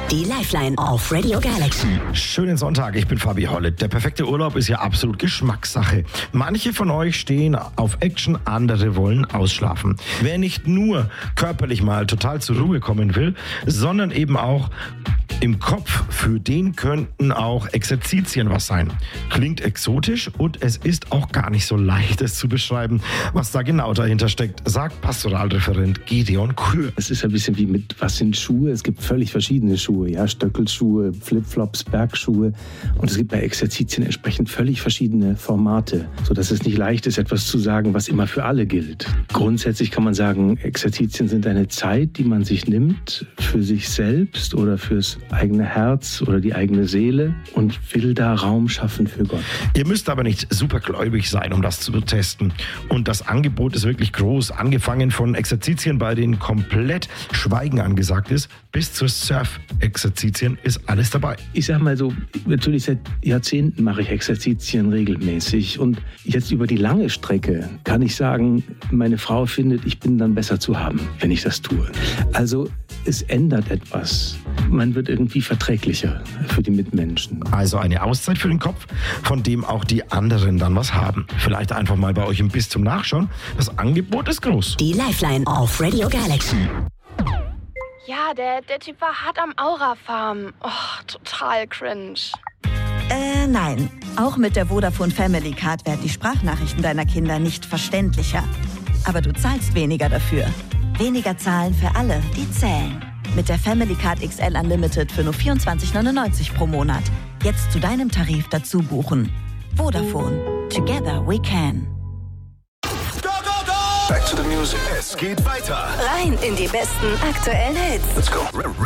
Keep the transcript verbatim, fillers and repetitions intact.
Die Lifeline auf Radio Galaxy. Schönen Sonntag, ich bin Fabi Hollett. Der perfekte Urlaub ist ja absolut Geschmackssache. Manche von euch stehen auf Action, andere wollen ausschlafen. Wer nicht nur körperlich mal total zur Ruhe kommen will, sondern eben auch im Kopf, für den könnten auch Exerzitien was sein. Klingt exotisch und es ist auch gar nicht so leicht, es zu beschreiben, was da genau dahinter steckt, sagt Pastoralreferent Gideon Kür. Es ist ein bisschen wie mit, was sind Schuhe? Es gibt völlig verschiedene Schuhe, ja, Stöckelschuhe, Flipflops, Bergschuhe, und es gibt bei Exerzitien entsprechend völlig verschiedene Formate, sodass es nicht leicht ist, etwas zu sagen, was immer für alle gilt. Grundsätzlich kann man sagen, Exerzitien sind eine Zeit, die man sich nimmt für sich selbst oder fürs eigene Herz oder die eigene Seele und will da Raum schaffen für Gott. Ihr müsst aber nicht supergläubig sein, um das zu testen. Und das Angebot ist wirklich groß. Angefangen von Exerzitien, bei denen komplett Schweigen angesagt ist, bis zur Surf-Exerzitien ist alles dabei. Ich sag mal so, natürlich seit Jahrzehnten mache ich Exerzitien regelmäßig. Und jetzt über die lange Strecke kann ich sagen, meine Frau findet, ich bin dann besser zu haben, wenn ich das tue. Also es ändert etwas. Man wird irgendwie verträglicher für die Mitmenschen. Also eine Auszeit für den Kopf, von dem auch die anderen dann was haben. Vielleicht einfach mal bei euch im Bistum nachschauen. Das Angebot ist groß. Die Lifeline auf Radio Galaxy. Ja, der, der Typ war hart am Aura-Farm. Oh, total cringe. Äh, nein. Auch mit der Vodafone Family Card werden die Sprachnachrichten deiner Kinder nicht verständlicher. Aber du zahlst weniger dafür. Weniger zahlen für alle, die zählen. Mit der Family Card X L Unlimited für nur vierundzwanzig neunundneunzig pro Monat. Jetzt zu deinem Tarif dazu buchen. Vodafone. Together we can. Go, go, go! Back to the music. Es geht weiter. Rein in die besten aktuellen Hits. Let's go.